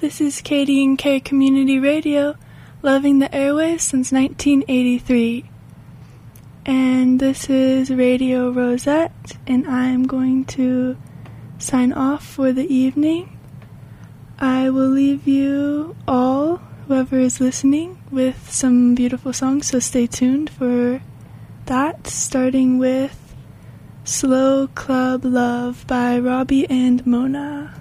This is KD&K Community Radio, loving the airwaves since 1983. And this is Radio Rosette, and I'm going to sign off for the evening. I will leave you all, whoever is listening, with some beautiful songs, so stay tuned for that, starting with Slow Club Love by Robbie and Mona.